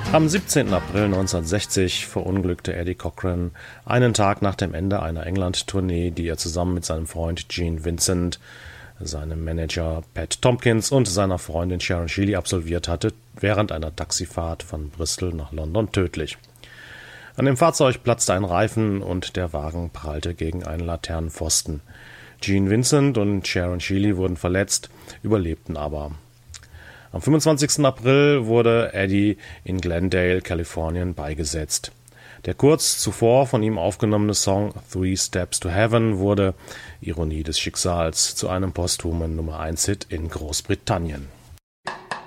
Am 17. April 1960 verunglückte Eddie Cochran einen Tag nach dem Ende einer England-Tournee, die er zusammen mit seinem Freund Gene Vincent, seinem Manager Pat Tompkins und seiner Freundin Sharon Shealy absolviert hatte, während einer Taxifahrt von Bristol nach London tödlich. An dem Fahrzeug platzte ein Reifen und der Wagen prallte gegen einen Laternenpfosten. Gene Vincent und Sharon Shealy wurden verletzt, überlebten aber. Am 25. April wurde Eddie in Glendale, Kalifornien, beigesetzt. Der kurz zuvor von ihm aufgenommene Song Three Steps to Heaven wurde, Ironie des Schicksals, zu einem posthumen Nummer-1-Hit in Großbritannien.